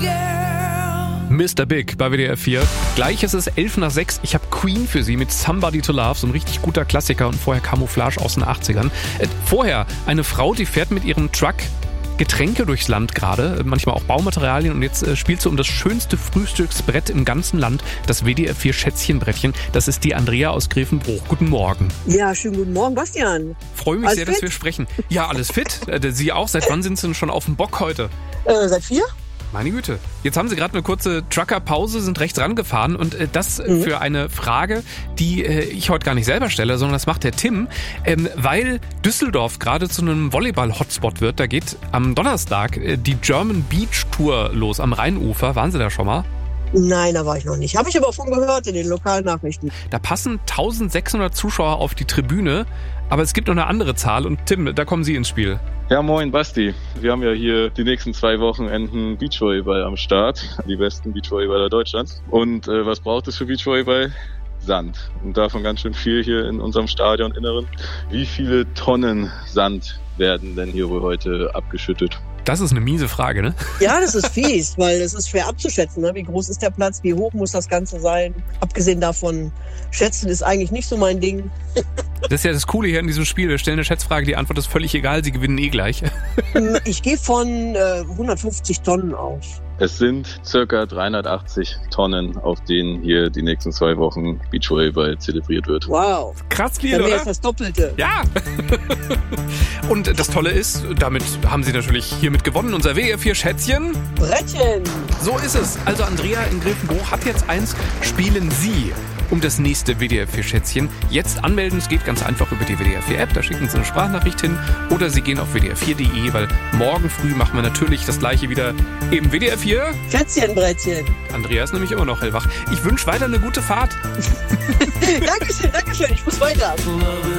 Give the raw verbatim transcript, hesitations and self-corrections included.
Mister Big bei W D R vier. Gleich ist es elf nach sechs. Ich habe Queen für Sie mit Somebody to Love, so ein richtig guter Klassiker, und vorher Camouflage aus den achtzigern. Äh, vorher eine Frau, die fährt mit ihrem Truck Getränke durchs Land gerade, manchmal auch Baumaterialien, und jetzt äh, spielt sie um das schönste Frühstücksbrett im ganzen Land, das W D R vier Schätzchenbrettchen. Das ist die Andrea aus Grevenbruch. Guten Morgen. Ja, schönen guten Morgen, Bastian. Freue mich Alles sehr, fit? dass wir sprechen. Ja, alles fit. Äh, Sie auch. Seit wann sind Sie denn schon auf dem Bock heute? Äh, seit vier? Meine Güte. Jetzt haben Sie gerade eine kurze Trucker-Pause, sind rechts rangefahren, und äh, das Mhm. für eine Frage, die äh, ich heute gar nicht selber stelle, sondern das macht der Tim, ähm, weil Düsseldorf gerade zu einem Volleyball-Hotspot wird. Da geht am Donnerstag äh, die German Beach Tour los am Rheinufer. Waren Sie da schon mal? Nein, da war ich noch nicht. Habe ich aber von gehört in den lokalen Nachrichten. Da passen eintausendsechshundert Zuschauer auf die Tribüne, aber es gibt noch eine andere Zahl, und Tim, da kommen Sie ins Spiel. Ja, moin Basti. Wir haben ja hier die nächsten zwei Wochenenden Beachvolleyball am Start. Die besten Beachvolleyballer Deutschlands. Und äh, was braucht es für Beachvolleyball? Sand. Und davon ganz schön viel hier in unserem Stadioninneren. Wie viele Tonnen Sand werden denn hier wohl heute abgeschüttet? Das ist eine miese Frage, ne? Ja, das ist fies, weil es ist schwer abzuschätzen. Ne? Wie groß ist der Platz, wie hoch muss das Ganze sein? Abgesehen davon, schätzen ist eigentlich nicht so mein Ding. Das ist ja das Coole hier in diesem Spiel. Wir stellen eine Schätzfrage, die Antwort ist völlig egal, Sie gewinnen eh gleich. Ich gehe von äh, hundertfünfzig Tonnen aus. Es sind circa dreihundertachtzig Tonnen, auf denen hier die nächsten zwei Wochen Beachvolleyball zelebriert wird. Wow. Krass viel, Dann wäre oder? jetzt das Doppelte. Ja! Und das Tolle ist, damit haben Sie natürlich hiermit gewonnen, unser W D R vier Schätzchen. Brettchen. So ist es. Also Andrea in Grevenbruch hat jetzt eins. Spielen Sie um das nächste W D R vier Schätzchen. Jetzt anmelden, es geht ganz einfach über die W D R vier App, da schicken Sie eine Sprachnachricht hin, oder Sie gehen auf w d r vier punkt de, weil morgen früh machen wir natürlich das gleiche wieder im W D R vier. Schätzchenbrettchen. Andrea ist nämlich immer noch hellwach. Ich wünsche weiter eine gute Fahrt. Dankeschön, Dankeschön. Ich muss weiter.